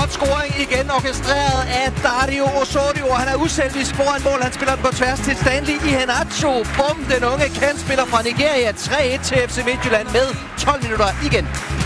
flot scoring igen, orkestreret af Dario Osorio. Han er uselvisk foran mål. Han spiller den på tværs til Stanley Iheanacho. Bum, den unge kantspiller fra Nigeria. 3-1 til FC Midtjylland med 12 minutter igen.